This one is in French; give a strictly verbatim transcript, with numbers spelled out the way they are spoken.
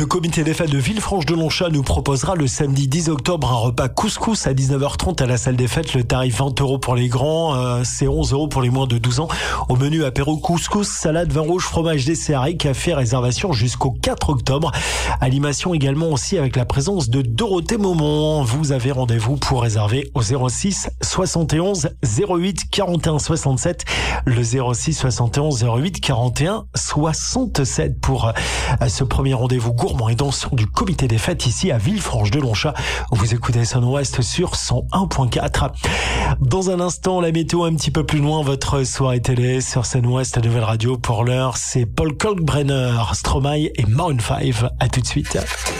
Le comité des fêtes de Villefranche-de-Lonchat nous proposera le samedi dix octobre un repas couscous à dix-neuf heures trente à la salle des fêtes. Le tarif vingt euros pour les grands, euh, c'est onze euros pour les moins de douze ans. Au menu apéro couscous, salade, vin rouge, fromage, dessert et café. Réservation jusqu'au quatre octobre. Animation également aussi avec la présence de Dorothée Momon. Vous avez rendez-vous pour réserver au zéro six soixante et onze zéro huit quarante et un soixante-sept. Le zéro six soixante et onze zéro huit quarante et un soixante-sept pour euh, ce premier rendez-vous gourmand et dansant du comité des fêtes ici à Villefranche-de-Lonchat. Vous écoutez Sun West sur cent un point quatre. Dans un instant, la météo un petit peu plus loin, votre soirée télé sur Sun West, la nouvelle radio. Pour l'heure, c'est Paul Kalkbrenner, Stromae et Maroon five. À tout de suite.